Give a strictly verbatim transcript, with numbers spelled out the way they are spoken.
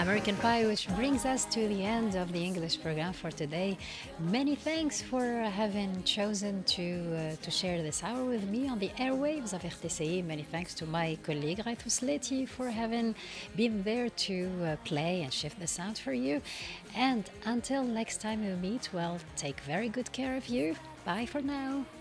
American Pie, which brings us to the end of the English program for today. Many thanks for having chosen to uh, to share this hour with me on the airwaves of R T C I. Many thanks to my colleague Raitus Leti for having been there to uh, play and shift the sound for you. And until next time we meet, well, take very good care of you. Bye for now.